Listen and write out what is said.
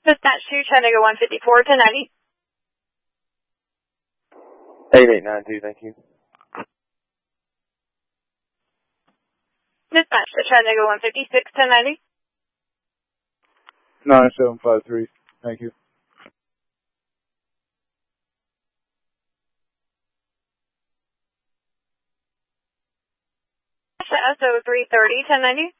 Dispatch 2, Chattanooga 154, 1090. 8892, thank you. Dispatch to Chattanooga 156, 1090. 9753, thank you. SO 330, 1090.